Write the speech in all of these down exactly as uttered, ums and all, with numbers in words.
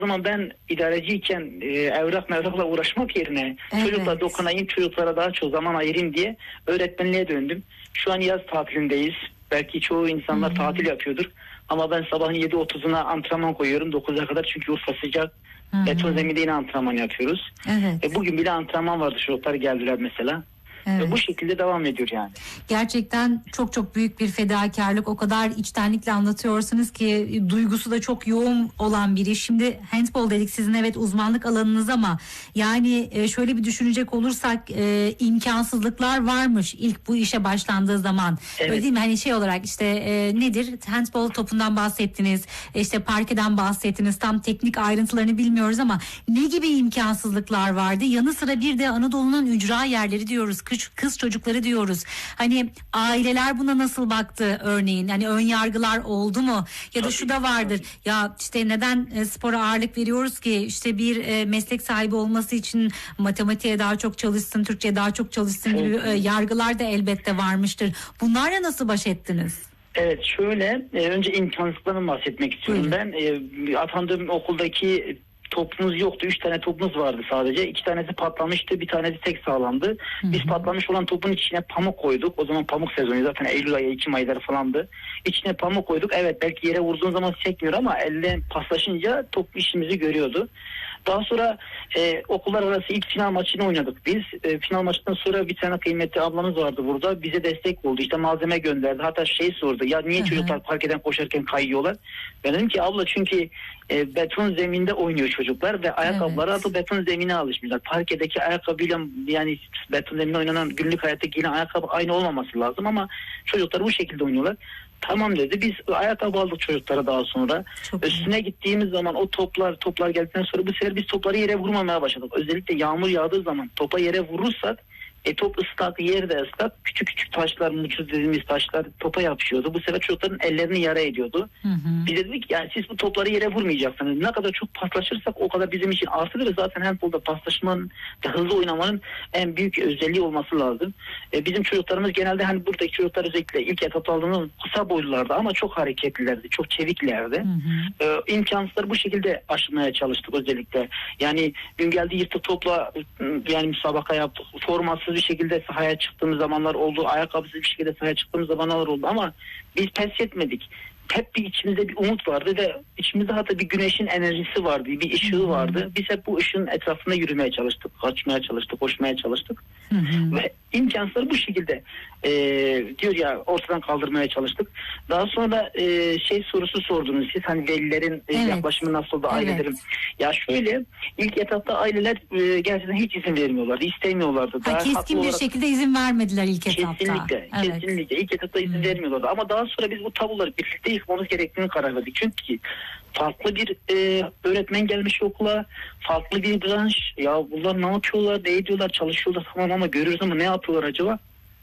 O zaman ben idareciyken e, evrak mevrakla uğraşmak yerine evet. çocuklara dokunayım, çocuklara daha çok zaman ayırayım diye öğretmenliğe döndüm. Şu an yaz tatilindeyiz. Belki çoğu insanlar Hı-hı. tatil yapıyordur. Ama ben sabahın yedi otuzuna antrenman koyuyorum dokuza kadar çünkü Urfa sıcak. Hı-hı. Beton zeminde yine antrenman yapıyoruz. Evet. E, bugün bile antrenman vardı, çocuklar geldiler mesela. Evet. Ve bu şekilde devam ediyor yani. Gerçekten çok çok büyük bir fedakarlık. O kadar içtenlikle anlatıyorsunuz ki duygusu da çok yoğun olan biri. Şimdi handball dedik, sizin evet uzmanlık alanınız ama yani şöyle bir düşünecek olursak e, imkansızlıklar varmış ilk bu işe başlandığı zaman. Evet. Öyle değil mi? Hani şey olarak işte e, nedir? Handball topundan bahsettiniz. İşte parkeden bahsettiniz. Tam teknik ayrıntılarını bilmiyoruz ama ne gibi imkansızlıklar vardı? Yanı sıra bir de Anadolu'nun ücra yerleri diyoruz. Kız çocukları diyoruz. Hani aileler buna nasıl baktı örneğin? Hani ön yargılar oldu mu? Ya da tabii, şu da vardır. Tabii. Ya işte neden e, spora ağırlık veriyoruz ki? İşte bir e, meslek sahibi olması için matematiğe daha çok çalışsın, Türkçe'ye daha çok çalışsın gibi e, yargılar da elbette varmıştır. Bunlarla nasıl baş ettiniz? Evet, şöyle e, önce imkansızlıklardan bahsetmek istiyorum. Buyurun. Ben e, atandığım okuldaki topumuz yoktu. Üç tane topumuz vardı sadece. İki tanesi patlamıştı. Bir tanesi tek sağlamdı. Hı-hı. Biz patlamış olan topun içine pamuk koyduk. O zaman pamuk sezonu zaten Eylül ayı, Ekim ayları falandı. İçine pamuk koyduk. Evet, belki yere vurduğun zaman sekmiyor ama elle paslaşınca top işimizi görüyordu. Daha sonra e, okullar arası ilk final maçını oynadık biz. E, final maçından sonra bir tane kıymetli ablamız vardı burada. Bize destek oldu. İşte malzeme gönderdi. Hatta şey sordu. Ya niye Hı-hı. çocuklar parkeden koşarken kayıyorlar? Ben dedim ki abla çünkü e, beton zeminde oynuyor çocuklar ve ayakkabıları evet. da beton zemine alışmışlar. Parkedeki ayakkabıyla yani beton zeminde oynanan günlük hayattaki yine ayakkabı aynı olmaması lazım ama çocuklar bu şekilde oynuyorlar. Tamam dedi. Biz ayakkabı aldık çocuklara daha sonra. Çok Üstüne iyi. Gittiğimiz zaman o toplar toplar geldikten sonra bu sefer biz topları yere vurmamaya başladık. Özellikle yağmur yağdığı zaman topa yere vurursak e, top ıslak, yer de ıslak. Küçük küçük taşlar, muçuz dediğimiz taşlar topa yapışıyordu. Bu sefer çocukların ellerini yara ediyordu. Hı hı. Biz dedik yani siz bu topları yere vurmayacaksınız. Ne kadar çok paslaşırsak o kadar bizim için artıdır. Zaten handbolda paslaşmanın ve hızlı oynamanın en büyük özelliği olması lazım. E, bizim çocuklarımız genelde hani buradaki çocuklar özellikle ilk etapta aldığımız kısa boylulardı ama çok hareketlilerdi, çok çeviklerdi. Hı hı. E, imkansızları bu şekilde aşmaya çalıştık özellikle. Yani gün geldi yırtık topla yani müsabaka yaptık. Formasız bir şekilde sahaya çıktığımız zamanlar oldu. Ayakkabısız bir şekilde sahaya çıktığımız zamanlar oldu ama biz pes etmedik. Hep bir içimizde bir umut vardı ve içimizde hatta bir güneşin enerjisi vardı, bir ışığı vardı. Biz hep bu ışığın etrafında yürümeye çalıştık, kaçmaya çalıştık, koşmaya çalıştık. Hı hı. Ve imkansızları bu şekilde e, diyor ya ortadan kaldırmaya çalıştık. Daha sonra e, şey sorusu sordunuz siz hani velilerin evet. yaklaşımı nasıl oldu, evet. ailelerin. Ya şöyle ilk etapta aileler e, gerçekten hiç izin vermiyorlardı, istemiyorlardı. Ha, keskin bir olarak, şekilde izin vermediler ilk etapta. Kesinlikle, evet. kesinlikle ilk etapta izin hmm. vermiyorlardı. Ama daha sonra biz bu tabuları birlikte yıkmamız gerektiğini karar verdik. Çünkü farklı bir e, öğretmen gelmiş okula, farklı bir branş. Ya bunlar ne yapıyorlar, ne ediyorlar, çalışıyorlar tamam ama görüyoruz ama ne yapıyorlar acaba?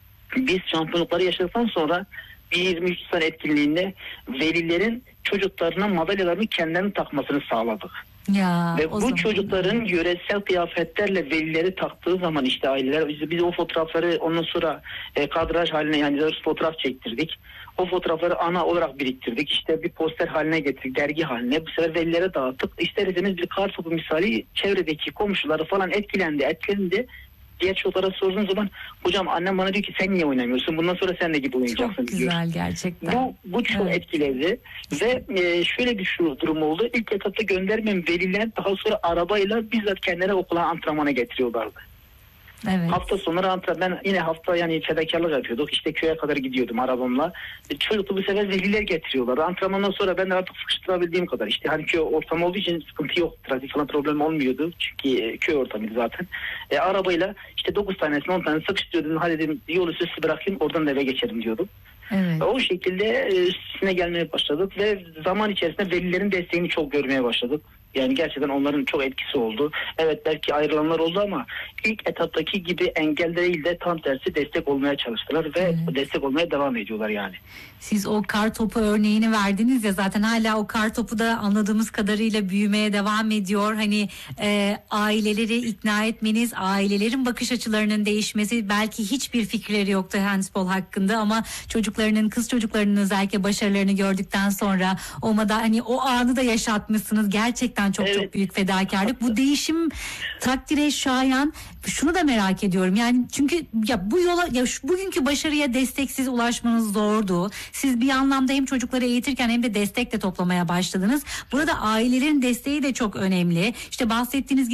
Biz şampiyonlukları yaşadıktan sonra bir yirmi üç sene etkinliğinde velilerin çocuklarına madalyalarını kendilerinin takmasını sağladık. Ya, ve bu zaman... çocukların yöresel kıyafetlerle velileri taktığı zaman işte aileler biz, biz o fotoğrafları ondan sonra e, kadraj haline yani fotoğraf çektirdik. O fotoğrafları ana olarak biriktirdik. İşte bir poster haline getirdik, dergi haline. Bu sefer velilere dağıttık. İsterseniz bir kar topu misali çevredeki komşuları falan etkilendi, etkilendi. Diğer çocuklara sorduğun zaman hocam annem bana diyor ki sen niye oynamıyorsun? Bundan sonra sen de gibi oynayacaksın. Çok güzel diyor. Gerçekten. Bu, bu çok evet. etkiledi. Ve e, şöyle bir şu durum oldu. İlk etapta göndermem veliler daha sonra arabayla bizzat kendileri okula antrenmana getiriyorlardı. Evet. Hafta sonları antrenman ben yine hafta yani fedakarlık yapıyorduk. İşte köye kadar gidiyordum arabamla. E, çocuklu bu sefer veliler getiriyorlar. Antrenmandan sonra ben de artık sıkıştırabildiğim kadar. İşte hani köy ortamı olduğu için sıkıntı yok. Trafik falan problem olmuyordu. Çünkü e, köy ortamıydı zaten. E, arabayla işte dokuz tanesini on tanesini sıkıştırıyordum. Hadi dedim yol üstü bırakayım oradan da eve geçerim diyordum. Evet. O şekilde üstüne gelmeye başladık ve zaman içerisinde velilerin desteğini çok görmeye başladık. Yani gerçekten onların çok etkisi oldu. Evet belki ayrılanlar oldu ama ilk etaptaki gibi engel değil de tam tersi destek olmaya çalıştılar ve evet. destek olmaya devam ediyorlar yani. Siz o kar topu örneğini verdiniz ya zaten hala o kar topu da anladığımız kadarıyla büyümeye devam ediyor. Hani e, aileleri ikna etmeniz, ailelerin bakış açılarının değişmesi belki hiçbir fikirleri yoktu handball hakkında ama çocuklarının kız çocuklarının özellikle başarılarını gördükten sonra o da hani o anı da yaşatmışsınız. Gerçekten Gerçekten çok Evet. çok büyük fedakarlık. Bu değişim takdire şayan. Şunu da merak ediyorum. Yani çünkü ya bu yola ya şu, bugünkü başarıya desteksiz ulaşmanız zordu. Siz bir anlamda hem çocukları eğitirken hem de destek de toplamaya başladınız. Burada ailelerin desteği de çok önemli. İşte bahsettiğiniz gibi